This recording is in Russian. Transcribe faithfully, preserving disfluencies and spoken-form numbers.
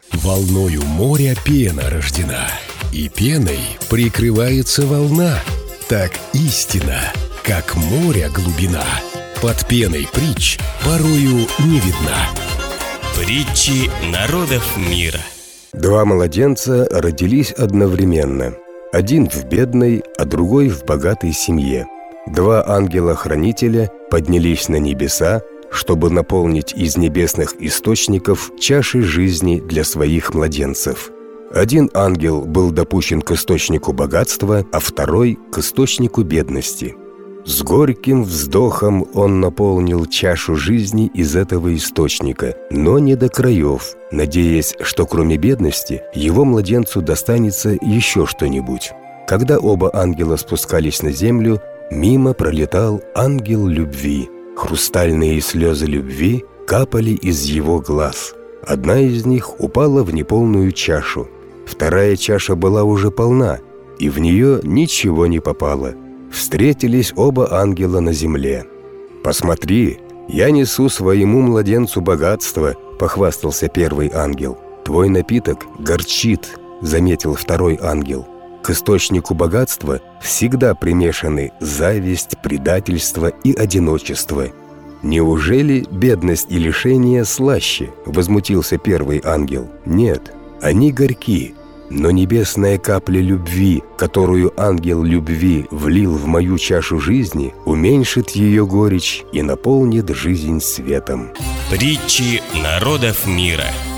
Волною моря пена рождена, и пеной прикрывается волна. Так истина, как моря глубина, под пеной притч порою не видна. Притчи народов мира. Два младенца родились одновременно. Один в бедной, а другой в богатой семье. Два ангела-хранителя поднялись на небеса, чтобы наполнить из небесных источников чаши жизни для своих младенцев. Один ангел был допущен к источнику богатства, а второй – к источнику бедности. С горьким вздохом он наполнил чашу жизни из этого источника, но не до краев, надеясь, что кроме бедности его младенцу достанется еще что-нибудь. Когда оба ангела спускались на землю, мимо пролетал ангел любви. Хрустальные слезы любви капали из его глаз. Одна из них упала в неполную чашу. Вторая чаша была уже полна, и в нее ничего не попало. Встретились оба ангела на земле. «Посмотри, я несу своему младенцу богатство», — похвастался первый ангел. «Твой напиток горчит», — заметил второй ангел. К источнику богатства всегда примешаны зависть, предательство и одиночество. «Неужели бедность и лишение слаще?» – возмутился первый ангел. «Нет, они горьки, но небесная капля любви, которую ангел любви влил в мою чашу жизни, уменьшит ее горечь и наполнит жизнь светом». Притчи народов мира.